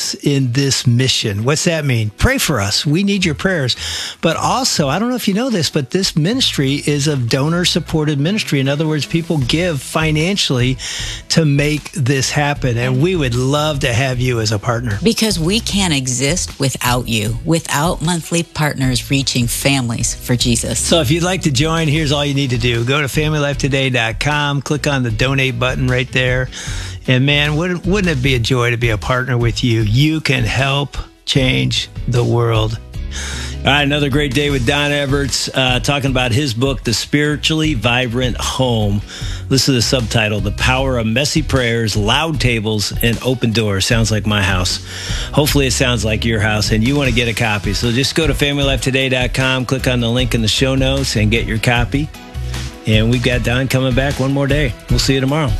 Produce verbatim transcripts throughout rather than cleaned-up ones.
us in this mission. What's that mean? Pray for us. We need your prayers. But also, I don't know if you know this, but this ministry is a donor-supported ministry. In other words, people give financially to make this happen. And we would love to have you as a partner. Because we can't exist without you, without monthly partners reaching families for Jesus. So if you'd like to join, here's all you need to do. Go to family life today dot com, click on the donate button right there. And man, wouldn't, wouldn't it be a joy to be a partner with you? You can help change the world. All right, another great day with Don Everts, uh, talking about his book, The Spiritually Vibrant Home. Listen to the subtitle, The Power of Messy Prayers, Loud Tables, and Open Doors. Sounds like my house. Hopefully it sounds like your house, and you want to get a copy. So just go to family life today dot com, click on the link in the show notes, and get your copy. And we've got Don coming back one more day. We'll see you tomorrow.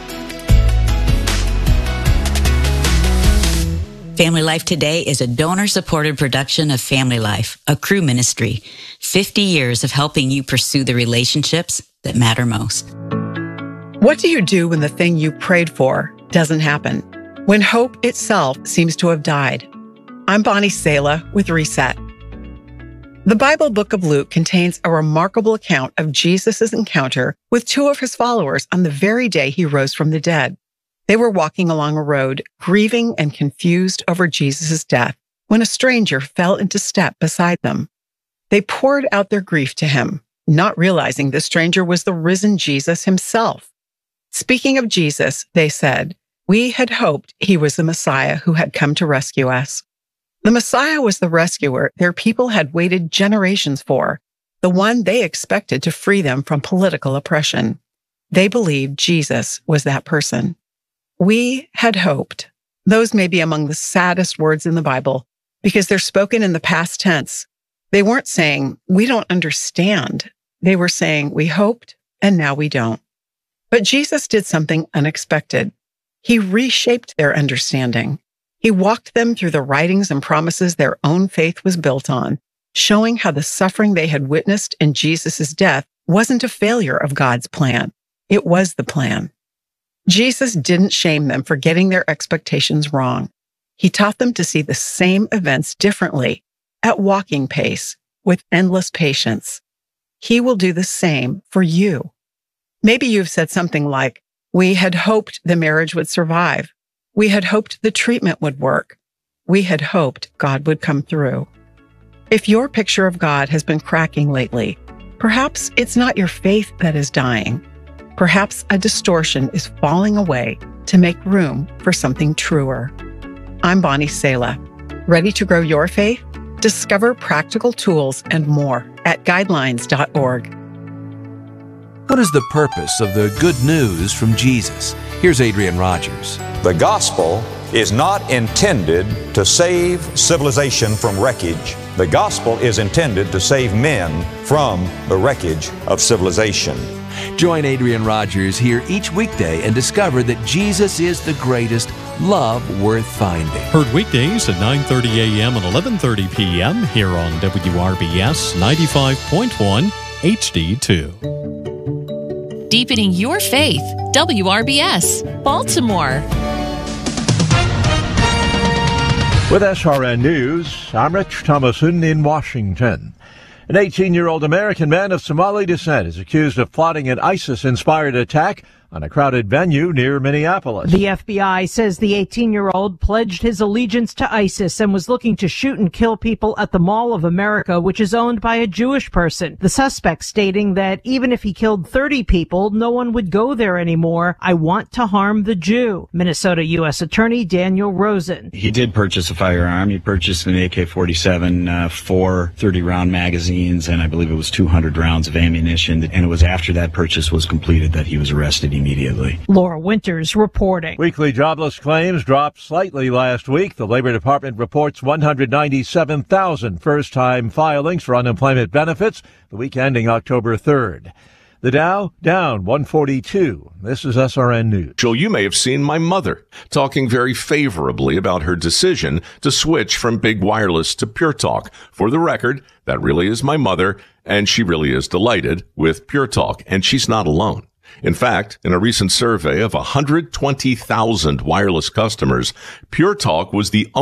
Family Life Today is a donor-supported production of Family Life, a Cru ministry. fifty years of helping you pursue the relationships that matter most. What do you do when the thing you prayed for doesn't happen? When hope itself seems to have died? I'm Bonnie Sala with Reset. The Bible book of Luke contains a remarkable account of Jesus' encounter with two of his followers on the very day he rose from the dead. They were walking along a road, grieving and confused over Jesus' death, when a stranger fell into step beside them. They poured out their grief to him, not realizing the stranger was the risen Jesus himself. Speaking of Jesus, they said, "We had hoped he was the Messiah who had come to rescue us." The Messiah was the rescuer their people had waited generations for, the one they expected to free them from political oppression. They believed Jesus was that person. We had hoped. Those may be among the saddest words in the Bible because they're spoken in the past tense. They weren't saying, "We don't understand." They were saying, "We hoped, and now we don't." But Jesus did something unexpected. He reshaped their understanding. He walked them through the writings and promises their own faith was built on, showing how the suffering they had witnessed in Jesus' death wasn't a failure of God's plan. It was the plan. Jesus didn't shame them for getting their expectations wrong. He taught them to see the same events differently, at walking pace, with endless patience. He will do the same for you. Maybe you've said something like, "We had hoped the marriage would survive. We had hoped the treatment would work. We had hoped God would come through." If your picture of God has been cracking lately, perhaps it's not your faith that is dying. Perhaps a distortion is falling away to make room for something truer. I'm Bonnie Sala. Ready to grow your faith? Discover practical tools and more at guidelines dot org. What is the purpose of the good news from Jesus? Here's Adrian Rogers. The gospel is not intended to save civilization from wreckage. The gospel is intended to save men from the wreckage of civilization. Join Adrian Rogers here each weekday and discover that Jesus is the greatest love worth finding. Heard weekdays at nine thirty a.m. and eleven thirty p.m. here on W R B S ninety-five point one H D two. Deepening your faith. W R B S, Baltimore. With S R N News, I'm Rich Thomason in Washington. An eighteen-year-old American man of Somali descent is accused of plotting an ISIS-inspired attack on a crowded venue near Minneapolis. The F B I says the eighteen-year-old pledged his allegiance to ISIS and was looking to shoot and kill people at the Mall of America, which is owned by a Jewish person. The suspect stating that even if he killed thirty people, no one would go there anymore. "I want to harm the Jew." Minnesota U S Attorney Daniel Rosen. He did purchase a firearm. He purchased an A K forty-seven, uh, four thirty-round magazines, and I believe it was two hundred rounds of ammunition. And it was after that purchase was completed that he was arrested immediately. Laura Winters reporting. Weekly jobless claims dropped slightly last week. The Labor Department reports one hundred ninety-seven thousand first-time filings for unemployment benefits the week ending October third. The Dow down one forty-two. This is S R N News. You may have seen my mother talking very favorably about her decision to switch from Big Wireless to Pure Talk. For the record, that really is my mother, and she really is delighted with Pure Talk, and she's not alone. In fact, in a recent survey of one hundred twenty thousand wireless customers, Pure Talk was the